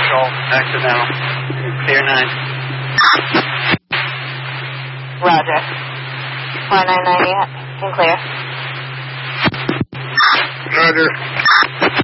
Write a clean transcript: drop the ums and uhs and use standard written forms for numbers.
Control, accidental. Clear 9. Roger. 4990 and clear. Roger.